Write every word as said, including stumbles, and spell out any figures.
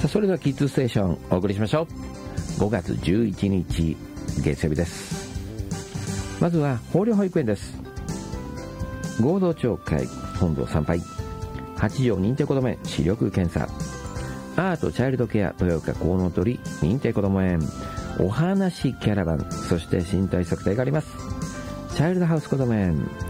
さあ、それではキッズステーションお送りしましょう。ごがつじゅういちにち月曜日です。まずは豊陵保育園です。合同町会本堂参拝、八条認定こども園視力検査、アートチャイルドケア豊岡コウノトリ認定こども園、お話キャラバン、そして身体測定があります。チャイルドハウスこども園、